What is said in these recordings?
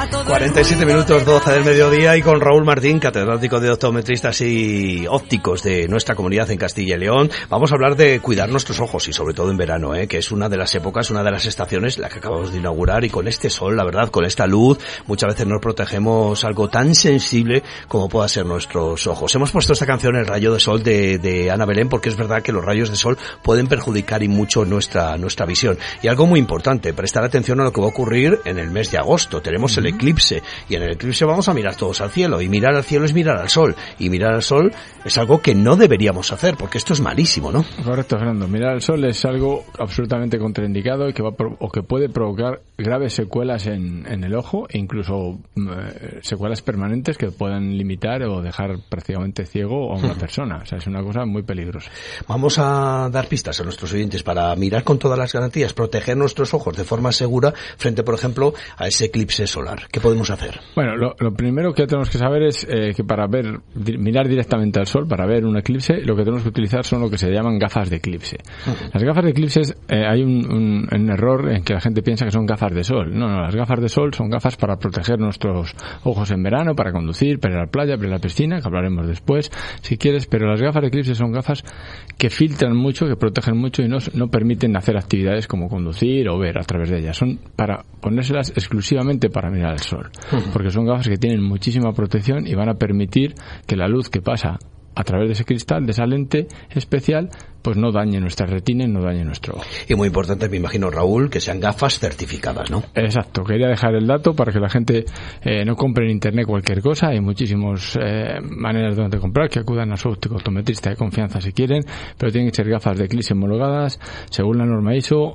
47 minutos 12 del mediodía y con Raúl Martín, catedrático de optometristas y ópticos de nuestra comunidad en Castilla y León, vamos a hablar de cuidar nuestros ojos y sobre todo en verano, que es una de las épocas, una de las estaciones, la que acabamos de inaugurar, y con este sol, la verdad, con esta luz, muchas veces nos protegemos algo tan sensible como pueda ser nuestros ojos. Hemos puesto esta canción, El rayo de sol de Ana Belén, porque es verdad que los rayos de sol pueden perjudicar y mucho nuestra visión. Y algo muy importante, prestar atención a lo que va a ocurrir en el mes de agosto. Tenemos el eclipse, y en el eclipse vamos a mirar todos al cielo, y mirar al cielo es mirar al sol, y mirar al sol es algo que no deberíamos hacer, porque esto es malísimo, ¿no? Correcto, Fernando. Mirar al sol es algo absolutamente contraindicado y que puede provocar graves secuelas en el ojo, e incluso secuelas permanentes que puedan limitar o dejar prácticamente ciego a una persona. O sea, es una cosa muy peligrosa. Vamos a dar pistas a nuestros oyentes para mirar con todas las garantías, proteger nuestros ojos de forma segura frente, por ejemplo, a ese eclipse solar. ¿Qué podemos hacer? Bueno, lo primero que tenemos que saber es que para mirar directamente al sol, para ver un eclipse, lo que tenemos que utilizar son lo que se llaman gafas de eclipse. Las gafas de eclipse, hay un error en que la gente piensa que son gafas de sol. No, las gafas de sol son gafas para proteger nuestros ojos en verano, para conducir, para ir a la playa, para ir a la piscina, que hablaremos después, si quieres, pero las gafas de eclipse son gafas que filtran mucho, que protegen mucho y no permiten hacer actividades como conducir o ver a través de ellas. Son para ponérselas exclusivamente para mirar al sol, porque son gafas que tienen muchísima protección y van a permitir que la luz que pasa a través de ese cristal, de esa lente especial, pues no dañe nuestra retina y no dañe nuestro ojo. Y muy importante, me imagino, Raúl, que sean gafas certificadas, ¿no? Exacto. Quería dejar el dato para que la gente no compre en internet cualquier cosa. Hay muchísimas maneras de comprar, que acudan a su óptico optometrista de confianza si quieren, pero tienen que ser gafas de eclipse homologadas según la norma ISO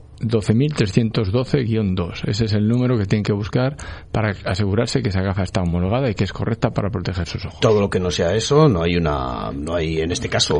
12312-2. Ese es el número que tienen que buscar para asegurarse que esa gafa está homologada y que es correcta para proteger sus ojos. Todo lo que no sea eso, no hay en este caso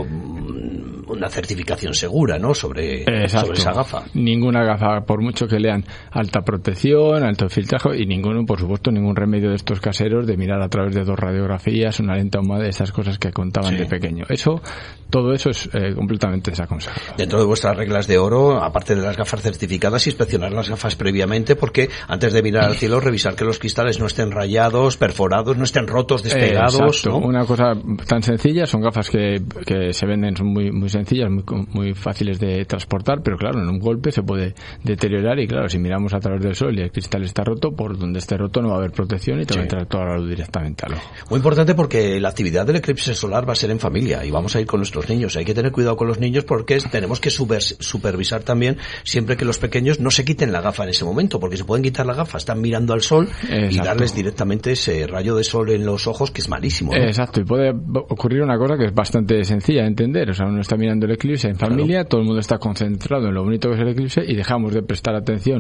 una certificación segura, ¿no? sobre esa gafa. Ninguna gafa, por mucho que lean alta protección, alto filtraje, y por supuesto, ningún remedio de estos caseros de mirar a través de 2 radiografías, una lente ahumada, de esas cosas que contaban de pequeño. Todo eso es completamente desaconsejado. Dentro de vuestras reglas de oro, aparte de las gafas certificadas, inspeccionar las gafas previamente, porque antes de mirar al cielo, revisar que los cristales no estén rayados, perforados, no estén rotos, despegados. Exacto. ¿No? Una cosa tan sencilla, son gafas que se venden, son muy, muy sencillas, muy fáciles de transportar, pero claro, en un golpe se puede deteriorar, y claro, si miramos a través del sol y el cristal está roto, por donde esté roto no va a haber protección y te va a entrar toda la luz directamente al ojo. Muy importante, porque la actividad del eclipse solar va a ser en familia y vamos a ir con nuestros niños. Hay que tener cuidado con los niños, porque tenemos que supervisar también siempre que los pequeños no se quiten la gafa en ese momento, porque se pueden quitar la gafa, están mirando al sol. Exacto. Y darles directamente ese rayo de sol en los ojos, que es malísimo, ¿no? Exacto, y puede ocurrir una cosa que es bastante sencilla de entender. O sea, uno está mirando el eclipse en familia, todo el mundo está concentrado en lo bonito que es el eclipse, y dejamos de prestar atención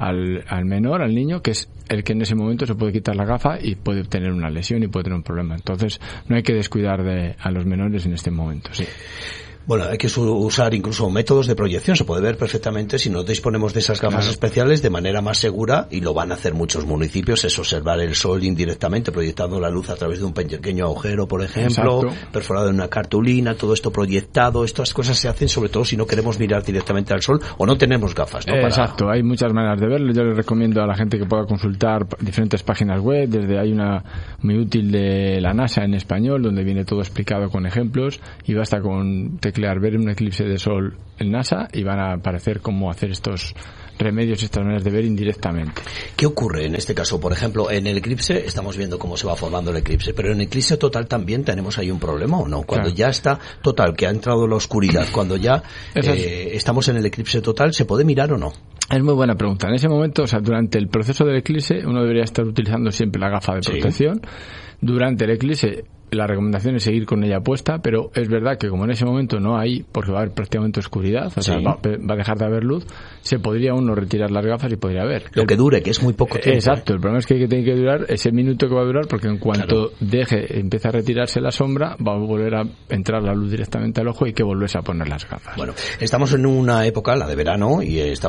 al menor, al niño, que es el que en ese momento se puede quitar la gafa y puede tener una lesión y puede tener un problema. Entonces, no hay que descuidar a los menores en este momento. Sí. Bueno, hay que usar incluso métodos de proyección. Se puede ver perfectamente, si no disponemos de esas gafas especiales, de manera más segura, y lo van a hacer muchos municipios, es observar el sol indirectamente, proyectando la luz a través de un pequeño agujero, por ejemplo, perforado en una cartulina, todo esto proyectado. Estas cosas se hacen sobre todo si no queremos mirar directamente al sol o no tenemos gafas, ¿no? Exacto, hay muchas maneras de verlo. Yo les recomiendo a la gente que pueda consultar diferentes páginas web. Hay una muy útil de la NASA en español, donde viene todo explicado con ejemplos, y basta con ver un eclipse de sol en NASA y van a aparecer cómo hacer estos remedios, estas maneras de ver indirectamente. ¿Qué ocurre en este caso? Por ejemplo, en el eclipse estamos viendo cómo se va formando el eclipse, pero en el eclipse total también tenemos ahí un problema, ¿o no? Cuando ya está total, que ha entrado la oscuridad, cuando ya estamos en el eclipse total, ¿se puede mirar o no? Es muy buena pregunta. En ese momento, durante el proceso del eclipse, uno debería estar utilizando siempre la gafa de protección. Durante el eclipse, la recomendación es seguir con ella puesta, pero es verdad que como en ese momento no hay, porque va a haber prácticamente oscuridad, o sea, va a dejar de haber luz, se podría uno retirar las gafas y podría ver. Lo que dure, que es muy poco tiempo. Exacto, el problema es que tiene que durar ese minuto que va a durar, porque en cuanto empiece a retirarse la sombra, va a volver a entrar la luz directamente al ojo y hay que volverse a poner las gafas. Bueno, estamos en una época, la de verano, y estamos en una estación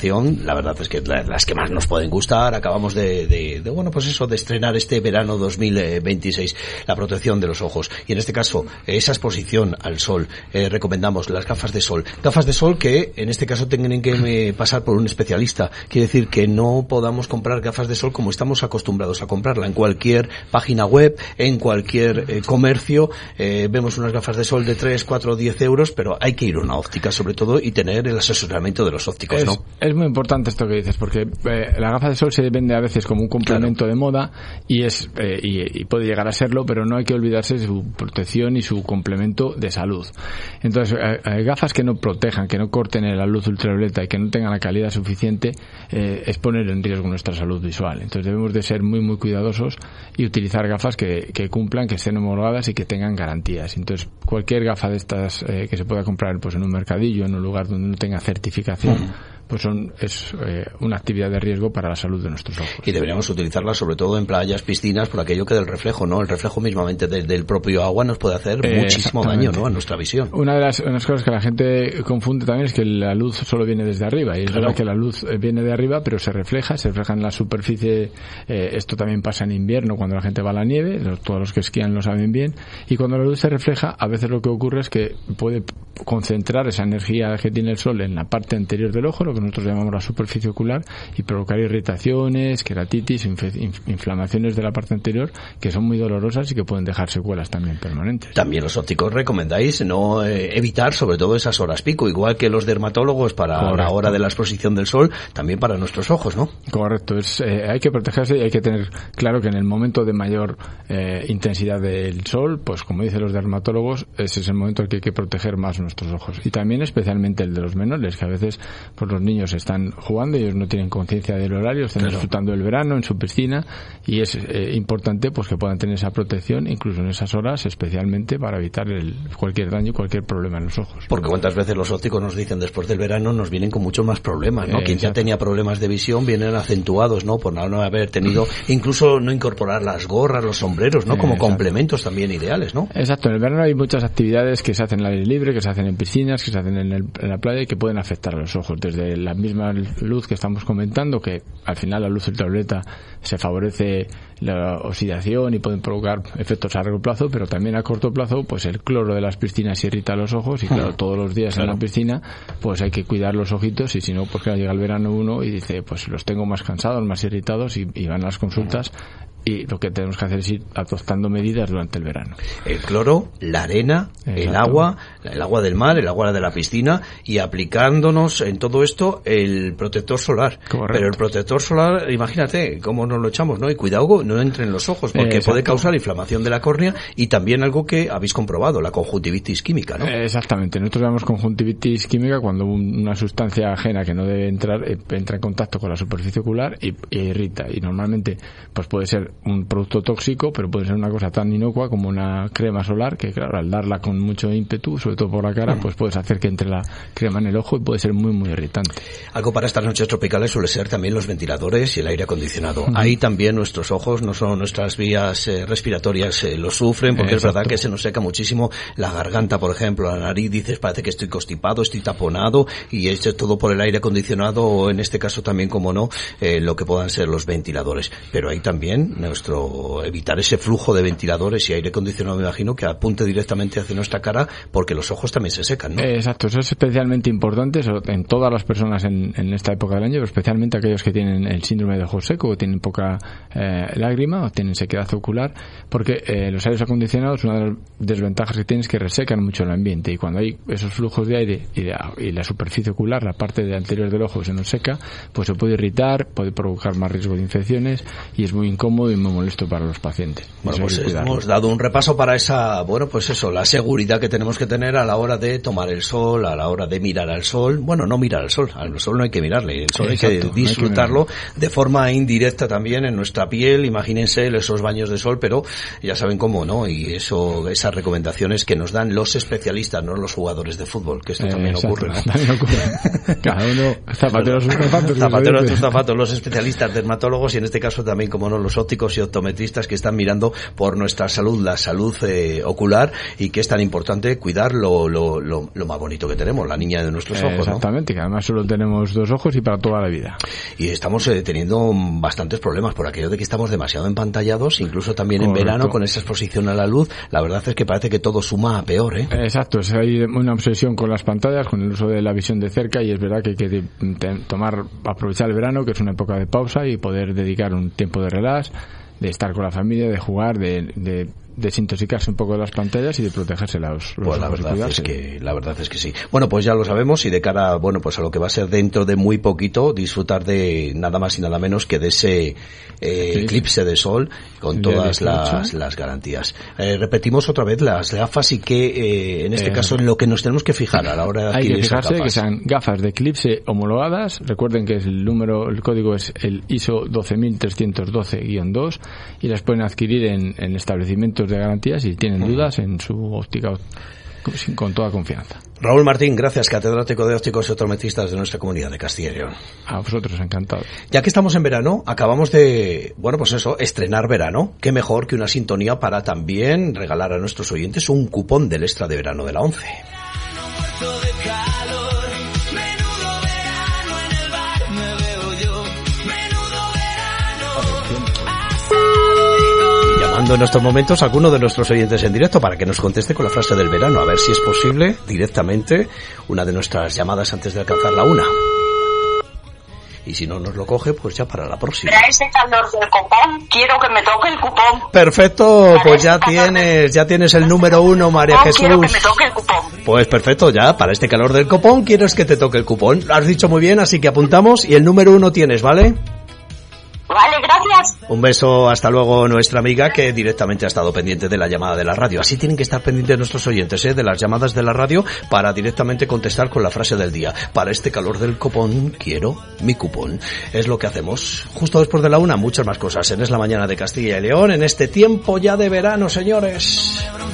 presentación, la verdad es que las que más nos pueden gustar. Acabamos de estrenar este verano 2026 la protección de los ojos, y en este caso esa exposición al sol. Recomendamos las gafas de sol que en este caso tienen que pasar por un especialista. Quiere decir que no podamos comprar gafas de sol como estamos acostumbrados a comprarla en cualquier página web, en cualquier comercio. Vemos unas gafas de sol de 3, 4, 10 euros, pero hay que ir a una óptica sobre todo y tener el asesoramiento de los ópticos, ¿no? Es muy importante esto que dices, porque la gafa de sol se vende a veces como un complemento de moda y puede llegar a serlo, pero no hay que olvidarse de su protección y su complemento de salud. Entonces, gafas que no protejan, que no corten la luz ultravioleta y que no tengan la calidad suficiente, es poner en riesgo nuestra salud visual. Entonces debemos de ser muy muy cuidadosos y utilizar gafas que cumplan, que estén homologadas y que tengan garantías. Entonces cualquier gafa de estas que se pueda comprar pues en un mercadillo, en un lugar donde no tenga certificación, pues es una actividad de riesgo para la salud de nuestros ojos. Y deberíamos utilizarlas sobre todo en playas, piscinas, por aquello que del reflejo, ¿no? El reflejo mismamente del propio agua nos puede hacer muchísimo daño, ¿no? A nuestra visión. Una de las cosas que la gente confunde también es que la luz solo viene desde arriba, y es verdad que la luz viene de arriba, pero se refleja en la superficie. Esto también pasa en invierno cuando la gente va a la nieve, todos los que esquían lo saben bien, y cuando la luz se refleja, a veces lo que ocurre es que puede concentrar esa energía que tiene el sol en la parte anterior del ojo, lo que nosotros llamamos la superficie ocular, y provocar irritaciones, queratitis, inflamaciones de la parte anterior que son muy dolorosas y que pueden dejar secuelas también permanentes. También los ópticos recomendáis no evitar sobre todo esas horas pico, igual que los dermatólogos para la hora de la exposición del sol, también para nuestros ojos, ¿no? Correcto, hay que protegerse y hay que tener claro que en el momento de mayor intensidad del sol, pues como dicen los dermatólogos, ese es el momento en que hay que proteger más nuestros ojos, y también especialmente el de los menores, que a veces pues los niños están jugando y ellos no tienen conciencia del horario, están disfrutando del verano en su piscina, y es importante pues que puedan tener esa protección incluso en esas horas, especialmente para evitar cualquier daño, cualquier problema en los ojos. Porque cuántas veces los ópticos nos dicen después del verano nos vienen con muchos más problemas, ¿no? Quien ya tenía problemas de visión vienen acentuados, ¿no? Por no haber tenido, incluso no incorporar las gorras, los sombreros, ¿no? Como complementos también ideales, ¿no? Exacto, en el verano hay muchas actividades que se hacen al aire libre, que se hacen en piscinas, que se hacen en la playa y que pueden afectar a los ojos, desde la misma luz que estamos comentando, que al final la luz ultravioleta se favorece la oxidación y pueden provocar efectos a largo plazo, pero también a corto plazo pues el cloro de las piscinas irrita los ojos, y claro, todos los días en la piscina pues hay que cuidar los ojitos, y si no, pues claro, llega el verano uno y dice pues los tengo más cansados, más irritados, y van a las consultas. Y lo que tenemos que hacer es ir adoptando medidas durante el verano. El cloro, la arena, el agua del mar, el agua de la piscina, y aplicándonos en todo esto el protector solar. Correcto. Pero el protector solar, imagínate cómo nos lo echamos, ¿no? Y cuidado, no entre en los ojos, porque puede causar inflamación de la córnea, y también algo que habéis comprobado, la conjuntivitis química, ¿no? Exactamente. Nosotros llamamos conjuntivitis química cuando una sustancia ajena que no debe entrar entra en contacto con la superficie ocular y irrita. Y normalmente pues puede ser un producto tóxico, pero puede ser una cosa tan inocua como una crema solar, que claro, al darla con mucho ímpetu, sobre todo por la cara, pues puedes hacer que entre la crema en el ojo y puede ser muy muy irritante. Algo para estas noches tropicales suele ser también los ventiladores y el aire acondicionado. Ahí también nuestros ojos, no solo nuestras vías respiratorias lo sufren, porque es verdad que se nos seca muchísimo la garganta, por ejemplo, la nariz, dices, parece que estoy constipado, estoy taponado, y esto es todo por el aire acondicionado, o en este caso también, como no, lo que puedan ser los ventiladores. Pero ahí también evitar ese flujo de ventiladores y aire acondicionado, me imagino, que apunte directamente hacia nuestra cara, porque los ojos también se secan, ¿no? Exacto, eso es especialmente importante en todas las personas en esta época del año, pero especialmente aquellos que tienen el síndrome de ojo seco, que tienen poca lágrima o tienen sequedad ocular, porque los aires acondicionados, una de las desventajas que tienen es que resecan mucho el ambiente, y cuando hay esos flujos de aire y la superficie ocular, la parte anterior del ojo, se nos seca, pues se puede irritar, puede provocar más riesgo de infecciones, y es muy incómodo y muy molesto para los pacientes. Bueno, pues hemos dado un repaso para la seguridad que tenemos que tener a la hora de tomar el sol, a la hora de mirar al sol. Bueno, no mirar al sol no hay que mirarle, el sol hay que disfrutarlo de forma indirecta también en nuestra piel. Imagínense esos baños de sol, pero ya saben cómo, ¿no? Y esas recomendaciones que nos dan los especialistas, no los jugadores de fútbol, que esto también ocurre, ¿no? También ocurre. Cada uno zapatero a sus zapatos. Zapatero a tus zapatos, los especialistas, dermatólogos, y en este caso también, como no, los ópticos, ópticos y optometristas que están mirando por nuestra salud, la salud ocular, y que es tan importante cuidar lo más bonito que tenemos, la niña de nuestros ojos, ¿no? Exactamente, que además solo tenemos 2 ojos y para toda la vida. Y estamos teniendo bastantes problemas por aquello de que estamos demasiado empantallados, incluso también en verano con esa exposición a la luz. La verdad es que parece que todo suma a peor, ¿eh? Exacto, hay una obsesión con las pantallas, con el uso de la visión de cerca, y es verdad que hay que aprovechar el verano, que es una época de pausa, y poder dedicar un tiempo de relax, de estar con la familia, de jugar, de desintoxicarse un poco de las pantallas y de protegerse los pues la ojos. La verdad es que sí. Bueno, pues ya lo sabemos, y de cara, bueno, pues a lo que va a ser dentro de muy poquito, disfrutar de nada más y nada menos que de ese eclipse de sol con todas las garantías. Repetimos otra vez las gafas, y que en este caso en lo que nos tenemos que fijar a la hora de adquirir esas gafas. Hay que fijarse que sean gafas de eclipse homologadas. Recuerden que el código es el ISO 12312-2, y las pueden adquirir en establecimientos de garantía si tienen dudas en su óptica con toda confianza. Raúl Martín, gracias, catedrático de ópticos y optometristas de nuestra comunidad de Castilla y León. A vosotros, encantado. Ya que estamos en verano, acabamos de, bueno, pues eso, estrenar verano. Qué mejor que una sintonía para también regalar a nuestros oyentes un cupón del extra de verano de la 11. En estos momentos alguno de nuestros oyentes en directo para que nos conteste con la frase del verano, a ver si es posible directamente una de nuestras llamadas antes de alcanzar la 1. Y si no nos lo coge, pues ya para la próxima. Para ese calor del cupón, quiero que me toque el cupón. Perfecto, pues ya tienes el número 1, María Jesús. Quiero que me toque el cupón. Pues perfecto, ya, para este calor del cupón, quieres que te toque el cupón. Lo has dicho muy bien, así que apuntamos, y el número 1 tienes, ¿vale? Vale, gracias. Un beso, hasta luego, nuestra amiga que directamente ha estado pendiente de la llamada de la radio. Así tienen que estar pendientes nuestros oyentes, de las llamadas de la radio, para directamente contestar con la frase del día. Para este calor del cupón, quiero mi cupón. Es lo que hacemos. Justo después de la 1, muchas más cosas en Es la Mañana de Castilla y León, en este tiempo ya de verano, señores.